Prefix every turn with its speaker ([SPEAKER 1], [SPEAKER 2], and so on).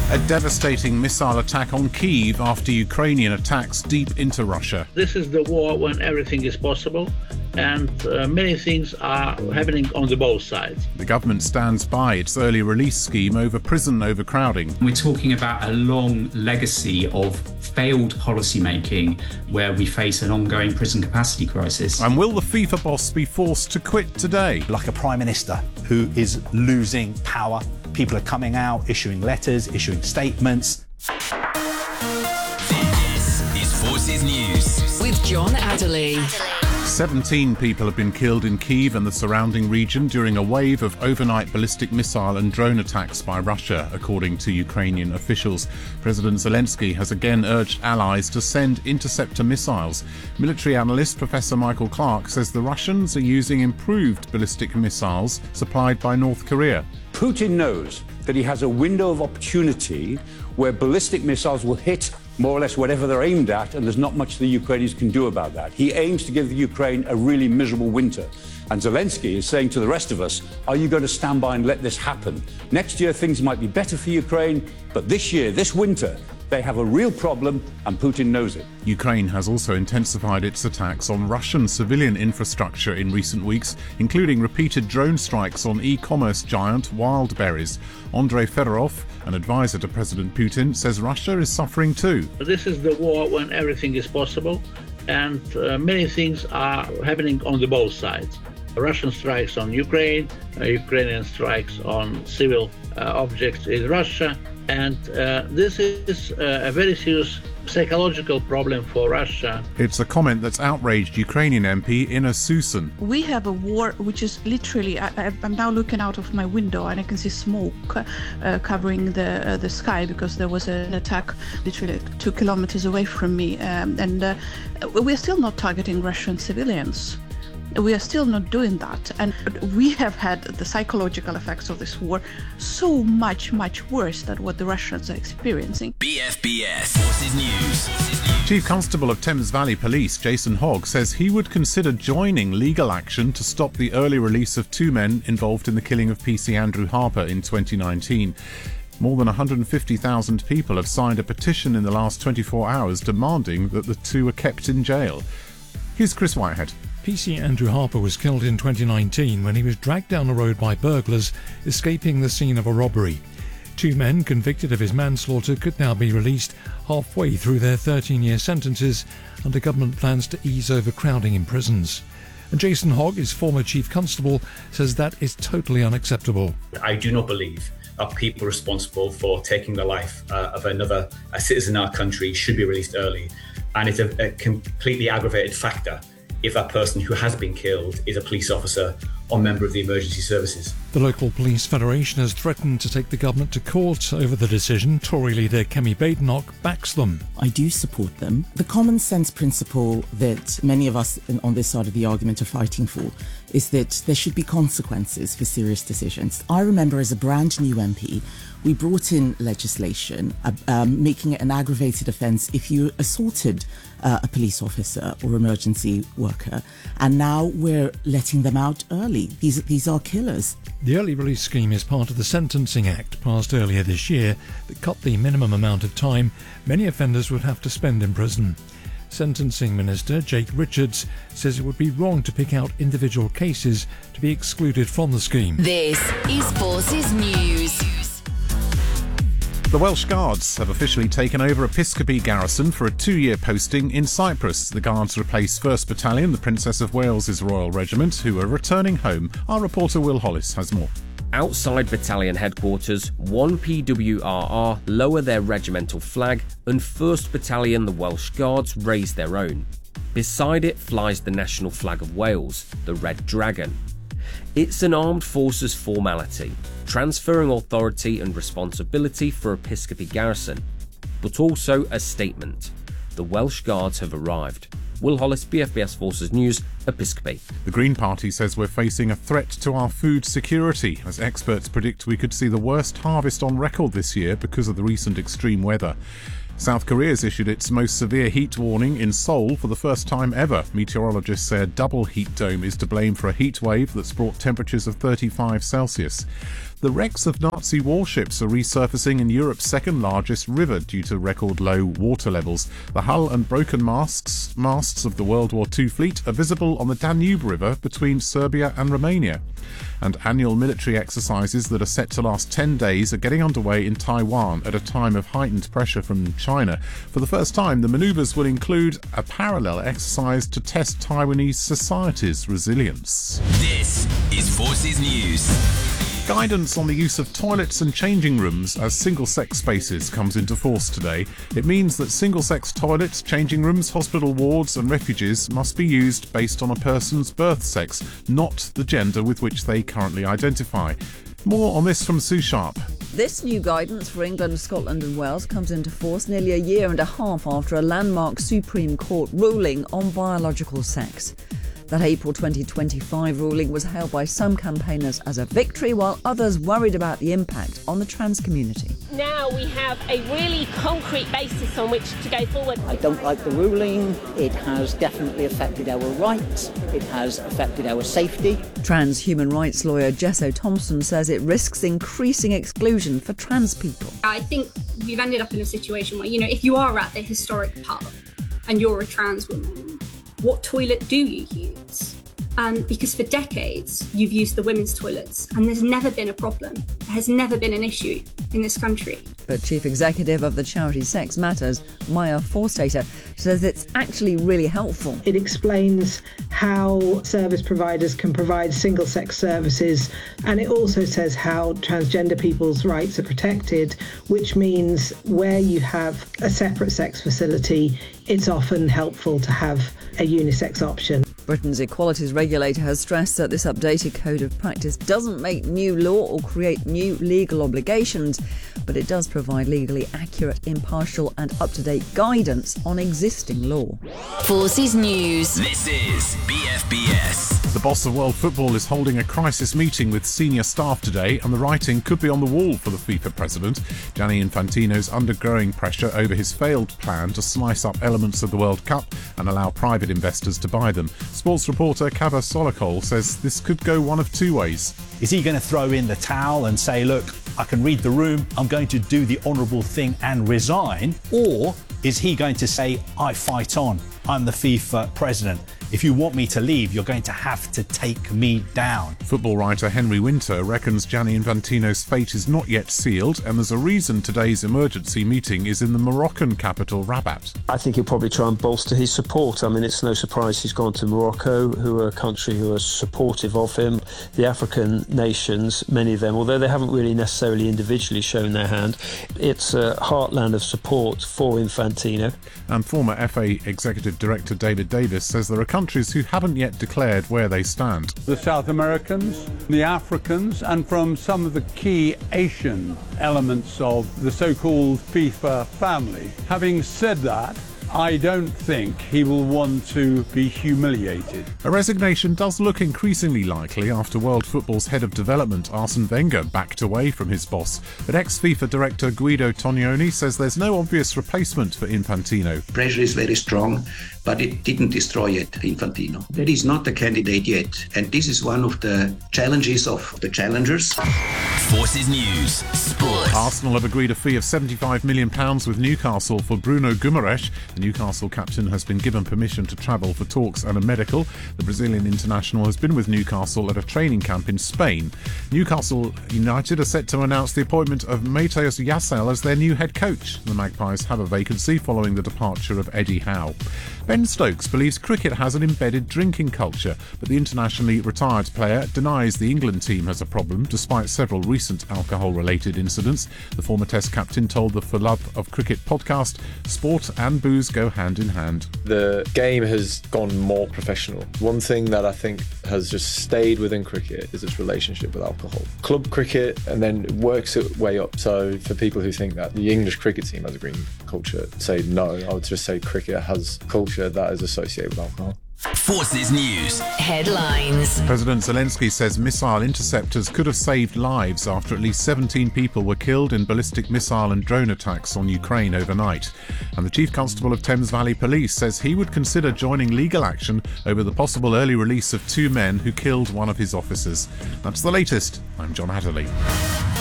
[SPEAKER 1] A devastating missile attack on Kyiv after Ukrainian attacks deep into Russia.
[SPEAKER 2] This is the war when everything is possible, and many things are happening on the both sides.
[SPEAKER 1] The government stands by its early release scheme over prison overcrowding.
[SPEAKER 3] We're talking about a long legacy of failed policy making where we face an ongoing prison capacity crisis.
[SPEAKER 1] And will the FIFA boss be forced to quit today?
[SPEAKER 4] Like a prime minister who is losing power. People are coming out, issuing letters, issuing statements.
[SPEAKER 5] This is Forces News
[SPEAKER 6] with John Adderley.
[SPEAKER 1] 17 people have been killed in Kyiv and the surrounding region during a wave of overnight ballistic missile and drone attacks by Russia, according to Ukrainian officials. President Zelensky has again urged allies to send interceptor missiles. Military analyst Professor Michael Clark says the Russians are using improved ballistic missiles supplied by North Korea.
[SPEAKER 7] Putin knows that he has a window of opportunity where ballistic missiles will hit more or less whatever they're aimed at, and there's not much the Ukrainians can do about that. He aims to give the Ukraine a really miserable winter. And Zelensky is saying to the rest of us, are you going to stand by and let this happen? Next year, things might be better for Ukraine, but this year, this winter, they have a real problem, and Putin knows it.
[SPEAKER 1] Ukraine has also intensified its attacks on Russian civilian infrastructure in recent weeks, including repeated drone strikes on e-commerce giant Wildberries. Andrei Fedorov, an advisor to President Putin, says Russia is suffering too.
[SPEAKER 2] This is the war when everything is possible, and many things are happening on the both sides. Russian strikes on Ukraine, Ukrainian strikes on civil objects in Russia, and this is a very serious psychological problem for Russia.
[SPEAKER 1] It's a comment that's outraged Ukrainian MP Inna Susan.
[SPEAKER 8] We have a war which is literally, I'm now looking out of my window and I can see smoke covering the sky because there was an attack literally 2 kilometers away from me, and we're still not targeting Russian civilians. We are still not doing that, and we have had the psychological effects of this war so much worse than what the Russians are experiencing.
[SPEAKER 5] BFBS Forces News.
[SPEAKER 1] Chief Constable of Thames Valley Police Jason Hogg says he would consider joining legal action to stop the early release of 2 men involved in the killing of PC Andrew Harper in 2019. More than 150,000 people have signed a petition in the last 24 hours demanding that the 2 are kept in jail. Here's Chris Whitehead.
[SPEAKER 9] PC Andrew Harper was killed in 2019 when he was dragged down the road by burglars escaping the scene of a robbery. 2 men convicted of his manslaughter could now be released halfway through their 13-year sentences under government plans to ease overcrowding in prisons. And Jason Hogg, his former chief constable, says that is totally unacceptable.
[SPEAKER 10] I do not believe that people responsible for taking the life of another citizen in our country should be released early. And it's a completely aggravated factor if that person who has been killed is a police officer or member of the emergency services.
[SPEAKER 9] The local police federation has threatened to take the government to court over the decision. Tory leader Kemi Badenoch backs them.
[SPEAKER 11] I do support them. The common sense principle that many of us on this side of the argument are fighting for is that there should be consequences for serious decisions. I remember as a brand new MP, we brought in legislation making it an aggravated offence if you assaulted a police officer or emergency worker, and now we're letting them out early. These are killers.
[SPEAKER 9] The early release scheme is part of the Sentencing Act passed earlier this year that cut the minimum amount of time many offenders would have to spend in prison. Sentencing Minister Jake Richards says it would be wrong to pick out individual cases to be excluded from the scheme.
[SPEAKER 6] This is Forces News.
[SPEAKER 1] The Welsh Guards have officially taken over Episcopi Garrison for a 2-year posting in Cyprus. The Guards replace 1st Battalion, the Princess of Wales's Royal Regiment, who are returning home. Our reporter Will Hollis has more.
[SPEAKER 12] Outside battalion headquarters, 1 PWRR lower their regimental flag and 1st Battalion, the Welsh Guards, raise their own. Beside it flies the national flag of Wales, the Red Dragon. It's an armed forces formality, transferring authority and responsibility for Episcopi Garrison, but also a statement. The Welsh Guards have arrived. Will Hollis, BFBS Forces News, Episcopi.
[SPEAKER 1] The Green Party says we're facing a threat to our food security, as experts predict we could see the worst harvest on record this year because of the recent extreme weather. South Korea has issued its most severe heat warning in Seoul for the first time ever. Meteorologists say a double heat dome is to blame for a heat wave that's brought temperatures of 35 Celsius. The wrecks of Nazi warships are resurfacing in Europe's second largest river due to record low water levels. The hull and broken masts of the World War II fleet are visible on the Danube River between Serbia and Romania. And annual military exercises that are set to last 10 days are getting underway in Taiwan at a time of heightened pressure from China. For the first time, the manoeuvres will include a parallel exercise to test Taiwanese society's resilience.
[SPEAKER 5] This is Forces News.
[SPEAKER 1] Guidance on the use of toilets and changing rooms as single-sex spaces comes into force today. It means that single-sex toilets, changing rooms, hospital wards and refuges must be used based on a person's birth sex, not the gender with which they currently identify. More on this from Sue Sharp.
[SPEAKER 13] This new guidance for England, Scotland and Wales comes into force nearly a year and a half after a landmark Supreme Court ruling on biological sex. That April 2025 ruling was hailed by some campaigners as a victory, while others worried about the impact on the trans community.
[SPEAKER 14] Now we have a really concrete basis on which to go forward.
[SPEAKER 15] I don't like the ruling. It has definitely affected our rights. It has affected our safety.
[SPEAKER 13] Trans human rights lawyer Jess Thompson says it risks increasing exclusion for trans people.
[SPEAKER 16] I think we've ended up in a situation where, if you are at the historic pub and you're a trans woman, what toilet do you use? Because for decades you've used the women's toilets and there's never been a problem. There has never been an issue in this country.
[SPEAKER 13] But Chief Executive of the charity Sex Matters, Maya Forstater, says it's actually really helpful.
[SPEAKER 17] It explains how service providers can provide single-sex services, and it also says how transgender people's rights are protected, which means where you have a separate sex facility, it's often helpful to have a unisex option.
[SPEAKER 13] Britain's equalities regulator has stressed that this updated code of practice doesn't make new law or create new legal obligations, but it does provide legally accurate, impartial and up-to-date guidance on existing law.
[SPEAKER 6] Forces News.
[SPEAKER 5] This is BFBS.
[SPEAKER 1] The boss of world football is holding a crisis meeting with senior staff today, and the writing could be on the wall for the FIFA president. Gianni Infantino's under growing pressure over his failed plan to slice up elements of the World Cup and allow private investors to buy them. Sports reporter Kava Solokol says this could go one of two ways.
[SPEAKER 4] Is he going to throw in the towel and say, look, I can read the room, I'm going to do the honourable thing and resign? Or is he going to say, I fight on, I'm the FIFA president. If you want me to leave, you're going to have to take me down.
[SPEAKER 1] Football writer Henry Winter reckons Gianni Infantino's fate is not yet sealed, and there's a reason today's emergency meeting is in the Moroccan capital, Rabat.
[SPEAKER 18] I think he'll probably try and bolster his support. I mean, it's no surprise he's gone to Morocco, who are a country who are supportive of him. The African nations, many of them, although they haven't really necessarily individually shown their hand, it's a heartland of support for Infantino.
[SPEAKER 1] And former FA Executive Director David Davis says there are countries who haven't yet declared where they stand.
[SPEAKER 19] The South Americans, the Africans, and from some of the key Asian elements of the so-called FIFA family. Having said that, I don't think he will want to be humiliated.
[SPEAKER 1] A resignation does look increasingly likely after world football's head of development, Arsene Wenger, backed away from his boss. But ex-FIFA director Guido Tognoni says there's no obvious replacement for Infantino.
[SPEAKER 20] Pressure is very strong, but it didn't destroy yet Infantino. That is not the candidate yet, and this is one of the challenges of the challengers.
[SPEAKER 5] Forces News. Sport.
[SPEAKER 1] Arsenal have agreed a fee of £75 million with Newcastle for Bruno Guimaraes. The Newcastle captain has been given permission to travel for talks and a medical. The Brazilian international has been with Newcastle at a training camp in Spain. Newcastle United are set to announce the appointment of Matheus Yassel as their new head coach. The Magpies have a vacancy following the departure of Eddie Howe. Ben Stokes believes cricket has an embedded drinking culture, but the internationally retired player denies the England team has a problem despite several recent alcohol-related incidents. The former Test captain told the For Love of Cricket podcast, sport and booze go hand in hand.
[SPEAKER 21] The game has gone more professional. One thing that I think has just stayed within cricket is its relationship with alcohol. Club cricket, and then it works its way up. So for people who think that the English cricket team has a green culture, say no. I would just say cricket has culture that is associated with alcohol.
[SPEAKER 5] Forces News.
[SPEAKER 6] Headlines.
[SPEAKER 1] President Zelensky says missile interceptors could have saved lives after at least 17 people were killed in ballistic missile and drone attacks on Ukraine overnight. And the Chief Constable of Thames Valley Police says he would consider joining legal action over the possible early release of 2 men who killed one of his officers. That's the latest. I'm John Hatterley.